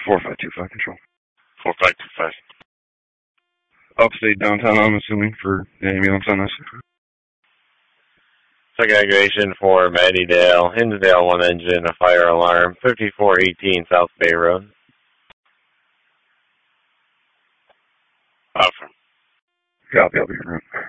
4525 control. 4525. Upstate downtown, I'm assuming, for the ambulance on this. Second aggravation for Maddydale, Hinsdale, one engine, a fire alarm, 5418 South Bay Road. Awesome. Copy, I'll be around.